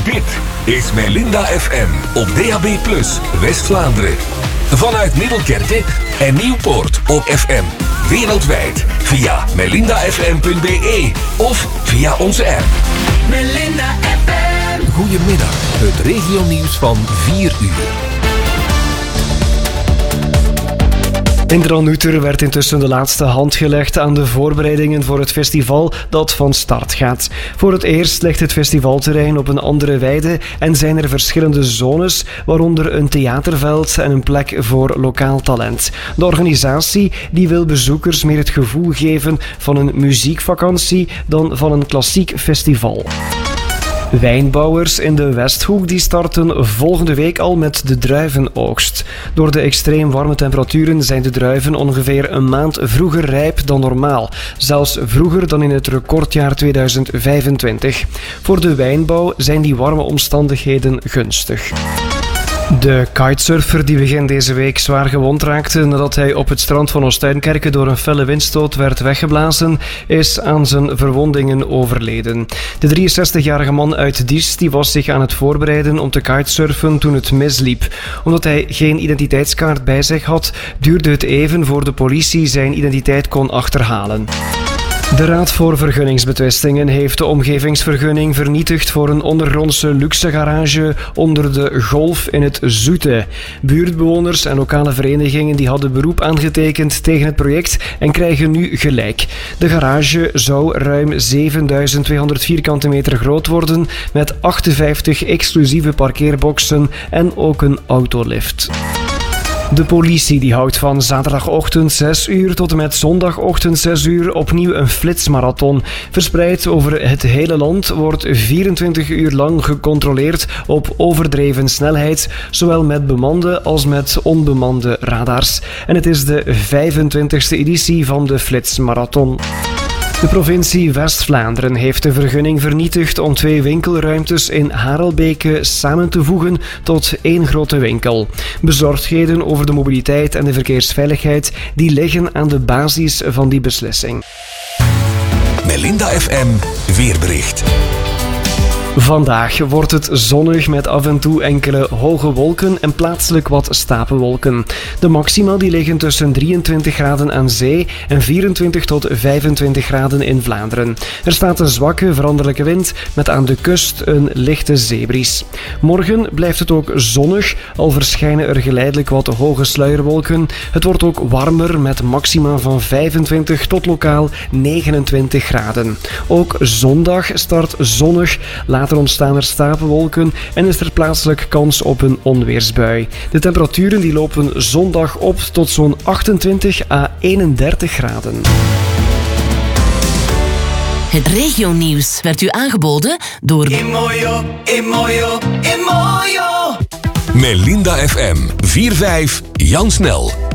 Dit is Melinda FM op DAB+ West-Vlaanderen. Vanuit Middelkerke en Nieuwpoort op FM. Wereldwijd via melindafm.be of via onze app. Melinda FM. Goedemiddag, het regionieuws van 4 uur. In Dranouter werd intussen de laatste hand gelegd aan de voorbereidingen voor het festival dat van start gaat. Voor het eerst ligt het festivalterrein op een andere weide en zijn er verschillende zones, waaronder een theaterveld en een plek voor lokaal talent. De organisatie die wil bezoekers meer het gevoel geven van een muziekvakantie dan van een klassiek festival. Wijnbouwers in de Westhoek die starten volgende week al met de druivenoogst. Door de extreem warme temperaturen zijn de druiven ongeveer een maand vroeger rijp dan normaal. Zelfs vroeger dan in het recordjaar 2025. Voor de wijnbouw zijn die warme omstandigheden gunstig. De kitesurfer die begin deze week zwaar gewond raakte nadat hij op het strand van Oostuinkerke door een felle windstoot werd weggeblazen, is aan zijn verwondingen overleden. De 63-jarige man uit Diest die was zich aan het voorbereiden om te kitesurfen toen het misliep. Omdat hij geen identiteitskaart bij zich had, duurde het even voor de politie zijn identiteit kon achterhalen. De Raad voor Vergunningsbetwistingen heeft de omgevingsvergunning vernietigd voor een ondergrondse luxe garage onder de Golf in het Zoete. Buurtbewoners en lokale verenigingen die hadden beroep aangetekend tegen het project en krijgen nu gelijk. De garage zou ruim 7200 vierkante meter groot worden met 58 exclusieve parkeerboxen en ook een autolift. De politie die houdt van zaterdagochtend 6 uur tot en met zondagochtend 6 uur opnieuw een flitsmarathon. Verspreid over het hele land wordt 24 uur lang gecontroleerd op overdreven snelheid, zowel met bemande als met onbemande radars. En het is de 25e editie van de flitsmarathon. De provincie West-Vlaanderen heeft de vergunning vernietigd om 2 winkelruimtes in Harelbeke samen te voegen tot 1 grote winkel. Bezorgdheden over de mobiliteit en de verkeersveiligheid die liggen aan de basis van die beslissing. Melinda FM weerbericht. Vandaag wordt het zonnig met af en toe enkele hoge wolken en plaatselijk wat stapelwolken. De maxima die liggen tussen 23 graden aan zee en 24 tot 25 graden in Vlaanderen. Er staat een zwakke veranderlijke wind met aan de kust een lichte zeebries. Morgen blijft het ook zonnig, al verschijnen er geleidelijk wat hoge sluierwolken. Het wordt ook warmer met maxima van 25 tot lokaal 29 graden. Ook zondag start zonnig. Later ontstaan er stapelwolken en is er plaatselijk kans op een onweersbui. De temperaturen die lopen zondag op tot zo'n 28 à 31 graden. Het regionieuws werd u aangeboden door Imoyo. Melinda FM 4-5 Jan Snel.